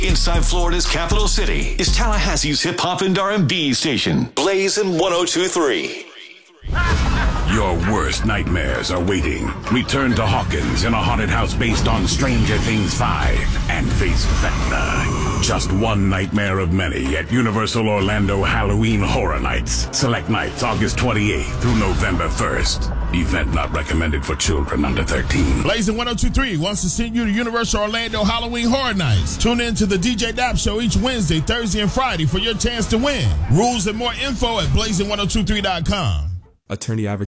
Inside Florida's capital city is Tallahassee's hip-hop and R&B station, Blazing 102.3. Your worst nightmares are waiting. Return to Hawkins in a haunted house based on Stranger Things 5 and face Vecna. Just one nightmare of many at Universal Orlando Halloween Horror Nights. Select nights August 28th through November 1st. Event not recommended for children under 13. Blazing 102.3 wants to send you to Universal Orlando Halloween Horror Nights. Tune in to the DJ Dap Show each Wednesday, Thursday, and Friday for your chance to win. Rules and more info at blazing1023.com. Attorney advocate.